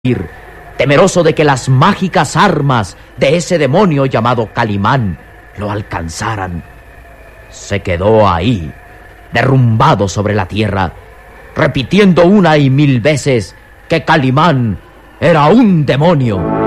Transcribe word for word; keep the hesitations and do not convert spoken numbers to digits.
temeroso de que las mágicas armas de ese demonio llamado Calimán lo alcanzaran. Se quedó ahí, derrumbado sobre la tierra, repitiendo una y mil veces que Calimán era un demonio.